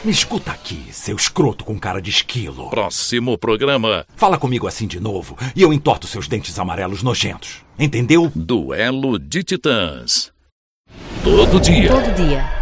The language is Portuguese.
Me escuta aqui, seu escroto com cara de esquilo. Próximo programa. Fala comigo assim de novo e eu entorto seus dentes amarelos nojentos. Entendeu? Duelo de Titãs. Todo dia. Todo dia.